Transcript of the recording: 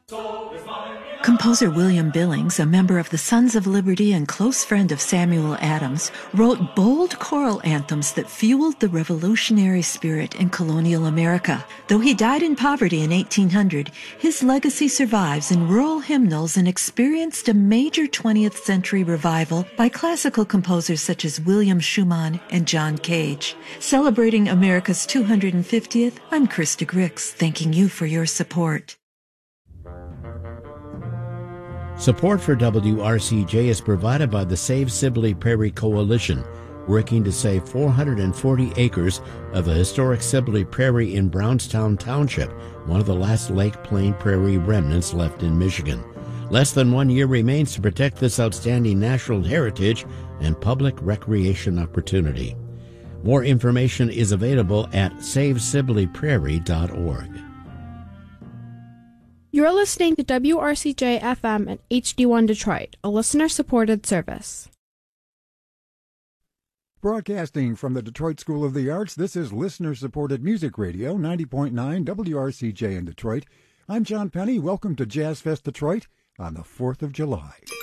Composer William Billings, a member of the Sons of Liberty and close friend of Samuel Adams, wrote bold choral anthems that fueled the revolutionary spirit in colonial America. Though he died in poverty in 1800, his legacy survives in rural hymnals and experienced a major 20th century revival by classical composers such as William Schumann and John Cage. Celebrating America's 250th, I'm Krista Grix, thanking you for your support. Support for WRCJ is provided by the Save Sibley Prairie Coalition, working to save 440 acres of the historic Sibley Prairie in Brownstown Township, one of the last Lake Plain Prairie remnants left in Michigan. Less than 1 year remains to protect this outstanding natural heritage and public recreation opportunity. More information is available at SaveSibleyPrairie.org. You're listening to WRCJ FM and HD1 Detroit, a listener-supported service. Broadcasting from the Detroit School of the Arts, this is listener-supported music radio, 90.9 WRCJ in Detroit. I'm John Penny. Welcome to Jazz Fest Detroit on the 4th of July.